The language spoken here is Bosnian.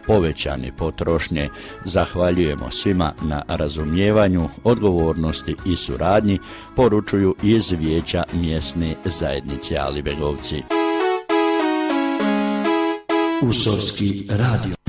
povećane potrošnje. Zahvaljujemo svima na razumijevanju, odgovornosti i suradnji, poručuju iz Vijeća mjesne zajednice Alibegovci. Usorski radio.